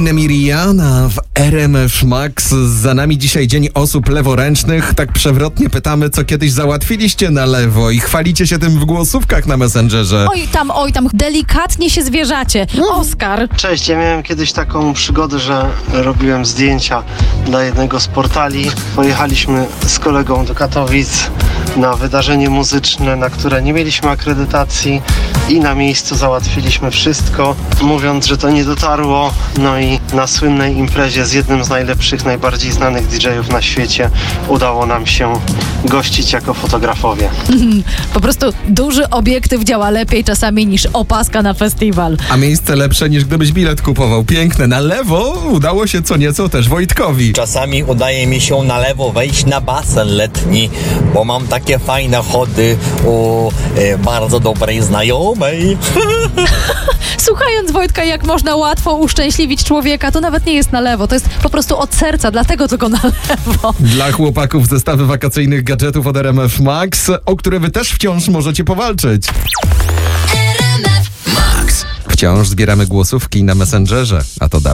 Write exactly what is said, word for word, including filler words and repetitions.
Miriana w R M F Max. Za nami dzisiaj Dzień Osób Leworęcznych. Tak przewrotnie pytamy, co kiedyś załatwiliście na lewo i chwalicie się tym w głosówkach na Messengerze. Oj tam, oj tam, delikatnie się zwierzacie. Oskar. Cześć, ja miałem kiedyś taką przygodę, że robiłem zdjęcia dla jednego z portali. Pojechaliśmy z kolegą do Katowic na wydarzenie muzyczne, na które nie mieliśmy akredytacji i na miejscu załatwiliśmy wszystko, mówiąc, że to nie dotarło. No i na słynnej imprezie z jednym z najlepszych, najbardziej znanych D J ów na świecie udało nam się gościć jako fotografowie. Po prostu duży obiektyw działa lepiej czasami niż opaska na festiwal. A miejsce lepsze niż gdybyś bilet kupował. Piękne. Na lewo udało się co nieco też Wojtkowi. Czasami udaje mi się na lewo wejść na basen letni, bo mam takie fajne chody u e, bardzo dobrej znajomej. Słuchając Wojtka, jak można łatwo uszczęśliwić człowieka, to nawet nie jest na lewo, to jest po prostu od serca, dlatego tylko na lewo. Dla chłopaków zestawy wakacyjnych gadżetów od R M F Max, o które wy też wciąż możecie powalczyć. Wciąż zbieramy głosówki na Messengerze, a to da.